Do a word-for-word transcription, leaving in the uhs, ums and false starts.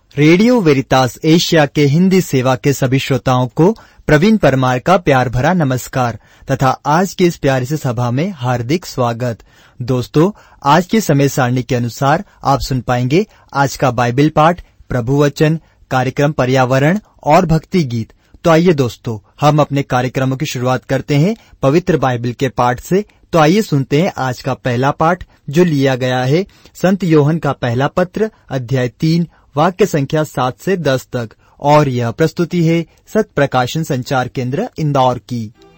Radio वेरितास Asia के हिंदी सेवा के सभी श्रोताओं को प्रवीण परमार का प्यार भरा नमस्कार तथा आज की इस प्यारी सी सभा में हार्दिक स्वागत। दोस्तों, आज की समय सारणी के अनुसार आप सुन पाएंगे आज का बाइबल पाठ, प्रभु वचन, कार्यक्रम पर्यावरण और भक्ति गीत। तो आइए दोस्तों, हम अपने कार्यक्रमों की शुरुआत करते हैं पवित्र बाइबल के पाठ से। तो आइए सुनते हैं आज का पहला पाठ जो लिया गया है संत योहन का पहला पत्र अध्याय तीन वाक्य संख्या सात से दस तक, और यह प्रस्तुति है सत्य प्रकाशन संचार केंद्र इंदौर की।